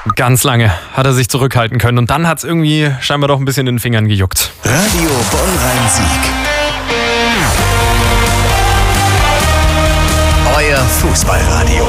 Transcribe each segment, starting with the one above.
Ganz lange hat er sich zurückhalten können und dann hat es irgendwie scheinbar doch ein bisschen in den Fingern gejuckt. Radio Bonn-Rhein-Sieg. Euer Fußballradio.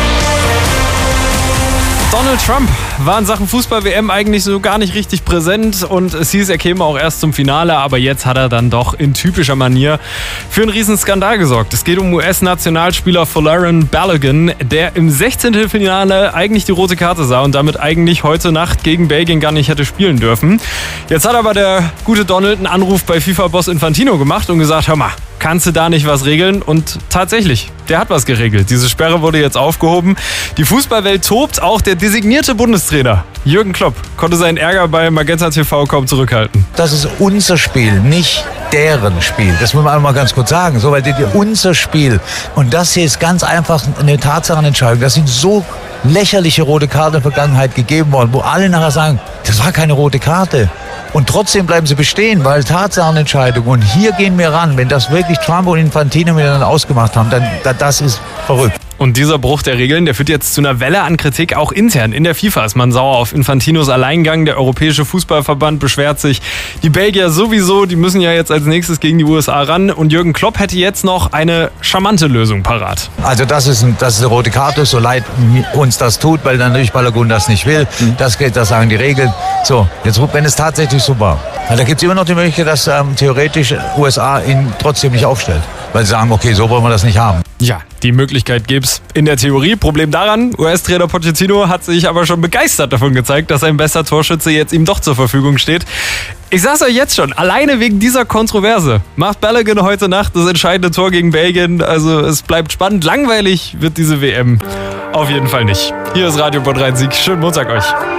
Donald Trump war in Sachen Fußball-WM eigentlich so gar nicht richtig präsent und es hieß, er käme auch erst zum Finale, aber jetzt hat er dann doch in typischer Manier für einen riesen Skandal gesorgt. Es geht um US-Nationalspieler Folarin Balogun, der im 16. Finale eigentlich die rote Karte sah und damit eigentlich heute Nacht gegen Belgien gar nicht hätte spielen dürfen. Jetzt hat aber der gute Donald einen Anruf bei FIFA-Boss Infantino gemacht und gesagt, hör mal, kannst du da nicht was regeln? Und tatsächlich, der hat was geregelt. Diese Sperre wurde jetzt aufgehoben. Die Fußballwelt tobt. Auch der designierte Bundestrainer Jürgen Klopp konnte seinen Ärger bei Magenta TV kaum zurückhalten. Das ist unser Spiel, nicht deren Spiel. Das muss man einmal ganz kurz sagen. So, weil unser Spiel. Und das hier ist ganz einfach eine Tatsachenentscheidung. Das sind so lächerliche rote Karten in der Vergangenheit gegeben worden, wo alle nachher sagen, das war keine rote Karte. Und trotzdem bleiben sie bestehen, weil Tatsachenentscheidung. Und hier gehen wir ran. Wenn das wirklich Trump und Infantino miteinander ausgemacht haben, dann das ist verrückt. Und dieser Bruch der Regeln, der führt jetzt zu einer Welle an Kritik, auch intern. In der FIFA ist man sauer auf Infantinos Alleingang. Der Europäische Fußballverband beschwert sich. Die Belgier sowieso, die müssen ja jetzt als nächstes gegen die USA ran. Und Jürgen Klopp hätte jetzt noch eine charmante Lösung parat. Also das ist eine rote Karte, so leid uns das tut, weil dann natürlich Balogun das nicht will. Das sagen die Regeln. So, jetzt wenn es tatsächlich so war. Da gibt es immer noch die Möglichkeit, dass theoretisch USA ihn trotzdem nicht aufstellt. Weil sie sagen, okay, so wollen wir das nicht haben. Ja, die Möglichkeit gibt's in der Theorie. Problem daran, US-Trainer Pochettino hat sich aber schon begeistert davon gezeigt, dass sein bester Torschütze jetzt ihm doch zur Verfügung steht. Ich sag's euch jetzt schon, alleine wegen dieser Kontroverse macht Balogun heute Nacht das entscheidende Tor gegen Belgien. Also es bleibt spannend. Langweilig wird diese WM auf jeden Fall nicht. Hier ist Radio Bonn-Rhein-Sieg. Schönen Montag euch.